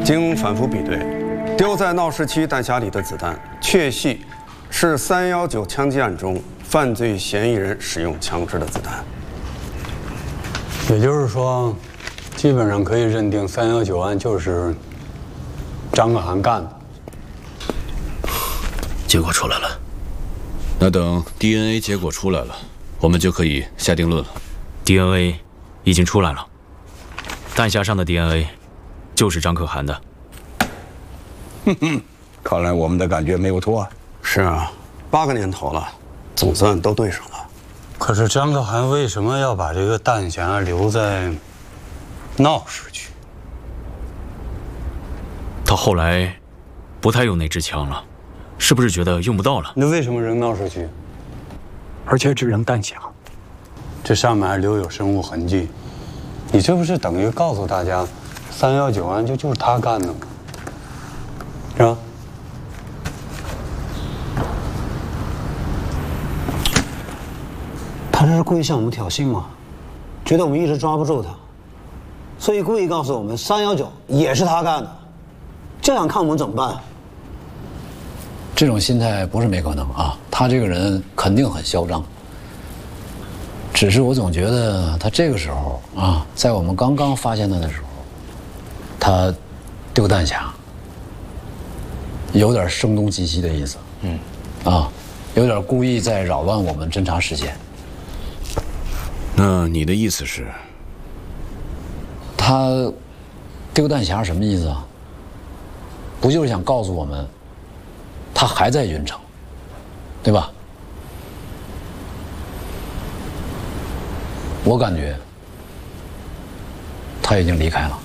经反复比对，丢在闹市区弹匣里的子弹，确系是319枪击案中犯罪嫌疑人使用枪支的子弹。 也就是说，基本上可以认定319案就是张可涵干的。 结果出来了， 那等 DNA 结果出来了，我们就可以下定论了。 DNA 已经出来了，弹匣上的 DNA 就是张可涵的。 哼哼，看来我们的感觉没有错。 是啊，8个年头了，总算都对上了。 可是张可涵为什么要把这个弹匣留在闹市区？ 他后来不太用那支枪了，是不是觉得用不到了？ 那为什么扔闹市区？ 而且只扔弹匣， 这上面还留有生物痕迹，你这不是等于告诉大家，319案就是他干的吗？是吧？ 他这是故意向我们挑衅吗？觉得我们一直抓不住他，所以故意告诉我们319也是他干的。这样看我们怎么办？ 这种心态不是没可能啊，他这个人肯定很嚣张。只是我总觉得他这个时候啊，在我们刚刚发现他的时候，他丢弹匣，有点声东击西的意思。有点故意在扰乱我们侦查视线。 那你的意思是？ 他丢弹匣什么意思啊？不就是想告诉我们，他还在云城，对吧？我感觉他已经离开了。